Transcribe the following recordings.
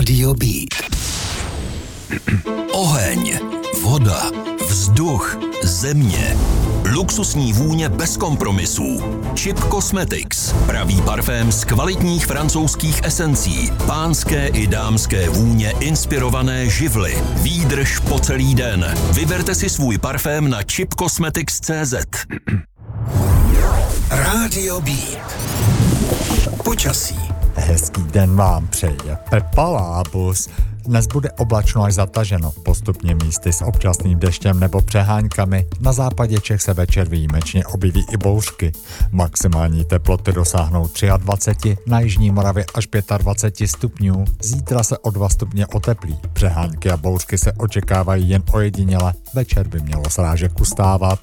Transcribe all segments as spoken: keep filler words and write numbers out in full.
Rádio Beat. Oheň, voda, vzduch, země. Luxusní vůně bez kompromisů. Chip Cosmetics. Pravý parfém z kvalitních francouzských esencí. Pánské i dámské vůně inspirované živly. Výdrž po celý den. Vyberte si svůj parfém na chip cosmetics tečka cé zet. Rádio Beat. Počasí. Hezký den vám přeje Pepa Lábus. Dnes bude oblačno až zataženo, postupně místy s občasným deštěm nebo přeháňkami. Na západě Čech se večer výjimečně objeví i bouřky. Maximální teploty dosáhnou dvacet tři, na jižní Moravě až dvacet pět stupňů. Zítra se o dva stupně oteplí. Přehánky a bouřky se očekávají jen ojediněle. Večer by mělo srážek ustávat.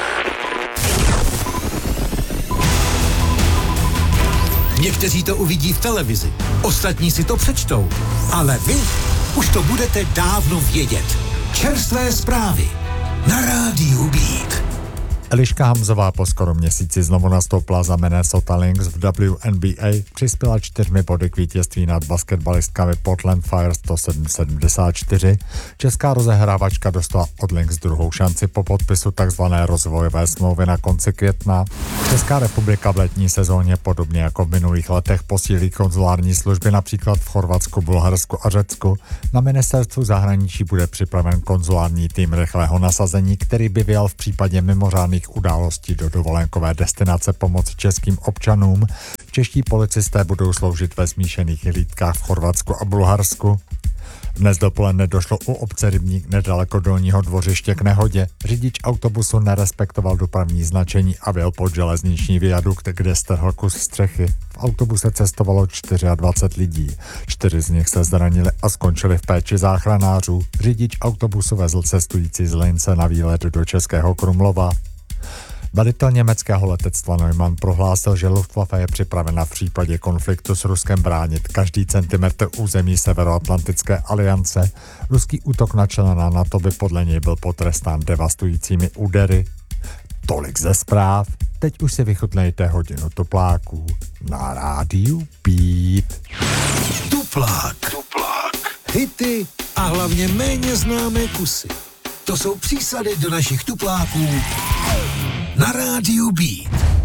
Někteří to uvidí v televizi, ostatní si to přečtou, ale vy už to budete dávno vědět. Čerstvé zprávy na Rádiu Beat. Eliška Hamzová po skoro měsíci znovu nastoupila za Minnesota Lynx v W N B A, přispěla čtyřmi body k vítězství nad basketbalistkami Portland Fire sto sedm sedmdesát čtyři. Česká rozehrávačka dostala od Lynx druhou šanci po podpisu tzv. Rozvojové smlouvy na konci května. Česká republika v letní sezóně podobně jako v minulých letech posílí konzulární služby například v Chorvatsku, Bulharsku a Řecku. Na ministerstvu zahraničí bude připraven konzulární tým rychlého nasazení, který by vyjel v případě mimořádných událostí do dovolenkové destinace pomoci českým občanům. Čeští policisté budou sloužit ve smíšených hlídkách v Chorvatsku a Bulharsku. Dnes dopoledne došlo u obce Rybník nedaleko Dolního Dvořiště k nehodě. Řidič autobusu nerespektoval dopravní značení a vyjel pod železniční viadukt, kde strhl kus střechy. V autobuse cestovalo dvacet čtyři lidí. Čtyři z nich se zranili a skončili v péči záchranářů. Řidič autobusu vezl cestující z Lince na výlet do Českého Krumlova. Velitel německého letectva Neumann prohlásil, že Luftwaffe je připravena v případě konfliktu s Ruskem bránit každý centimetr území Severoatlantické aliance. Ruský útok na člena NATO by podle něj byl potrestán devastujícími údery. Tolik ze zpráv. Teď už si vychutnejte hodinu tupláků na Rádiu Beat. Tuplák. Tuplák. Hity a hlavně méně známé kusy. To jsou přísady do našich tupláků na Rádiu Beat.